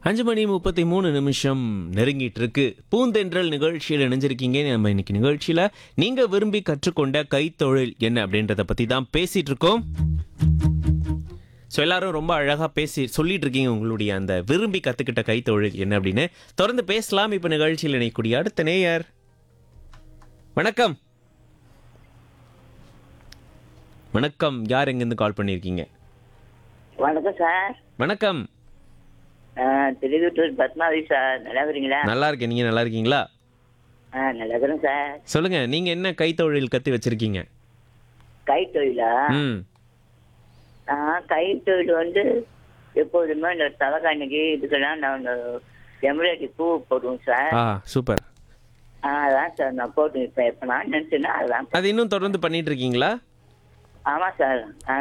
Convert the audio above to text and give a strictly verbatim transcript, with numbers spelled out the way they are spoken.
அஞ்சு மணி முப்பத்தி மூணு நிமிஷம் நெருங்கிட்டு இருக்கு. பூந்தென்றல் நிகழ்ச்சியில் இணைஞ்சிருக்கீங்க. நம்ம இன்னைக்கு நிகழ்ச்சியில நீங்க விரும்பி கற்றுக்கொண்ட கைத்தொழில் என்ன அப்படின்றத பத்தி தான் பேசிட்டு இருக்கோம். ஸோ எல்லாரும் ரொம்ப அழகா பேசி சொல்லிட்டு இருக்கீங்க உங்களுடைய அந்த விரும்பி கத்துக்கிட்ட கைத்தொழில் என்ன அப்படின்னு. தொடர்ந்து பேசலாம். இப்ப நிகழ்ச்சியில் இணைக்கூடிய அடுத்த நேயர். வணக்கம். வணக்கம். யார் எங்கிருந்து கால் பண்ணியிருக்கீங்க? வணக்கம் சார். வணக்கம். திருவிட்டூர் பத்மாவதி சார். நல்லா இருக்கிறீங்களா? நல்லா இருக்கேன். நீங்க நல்லா இருக்கீங்களா? ஆ நல்லா இருக்கிறேன் சார். சொல்லுங்க, நீங்க என்ன கைத்தொழில் கத்து வச்சிருக்கீங்க? கைத்தொழிலா? ம். நான் கைத்தொழில் வந்து எப்போதுமே இந்த தலைகாணிக்கு இதுக்கெல்லாம் நான் எம்ப்ராய்டரி பூ போடுவோம் சார். ஆ சூப்பர். ஆ அதான் சார் நான் போட்டு இப்போ எப்போ நான் நினச்சேன்னா அதுதான். அது இன்னும் தொடர்ந்து பண்ணிட்டு இருக்கீங்களா? ஆமாம் சார். ஆ